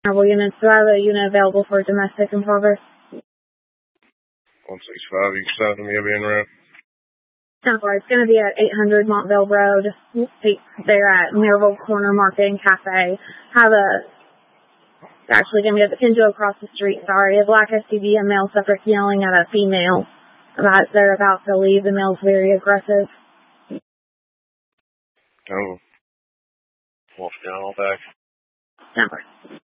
Several units. Do I have a unit available for domestic in progress? 165, you can send to me, I'll be in around. It's going to be at 800 Montville Road. They're at Maryville Corner Market and Cafe. It's actually going to be at the Kenjo across the street, sorry. A black SUV, a male suffix yelling at a female. They're about to leave. The male's very aggressive. Oh. Wolf down all back.